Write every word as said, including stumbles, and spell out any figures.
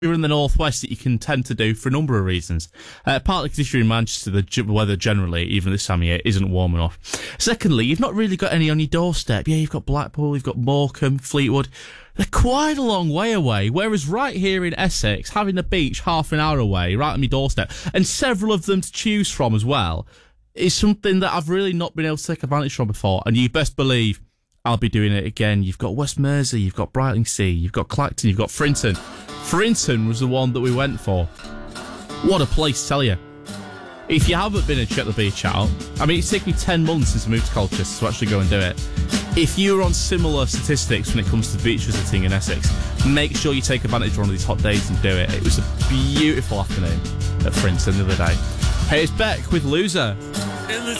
you're in the northwest that you can tend to do for a number of reasons. Uh, partly because if you're in Manchester, the g- weather generally, even this time of year, isn't warm enough. Secondly, you've not really got any on your doorstep. Yeah, you've got Blackpool, you've got Morecambe, Fleetwood. They're quite a long way away, whereas right here in Essex, having the beach half an hour away, right on my doorstep, and several of them to choose from as well, is something that I've really not been able to take advantage from before. And you best believe I'll be doing it again. You've got West Mersey, you've got Brightlingsea, you've got Clacton, you've got Frinton. Frinton was the one that we went for. What a place, tell you. If you haven't been and checked the beach out, I mean, it's taken me ten months since I moved to Colchester to actually go and do it. If you're on similar statistics when it comes to beach visiting in Essex, make sure you take advantage of one of these hot days and do it. It was a beautiful afternoon at Frinton the other day. Hey, it's Beck with Loser. In the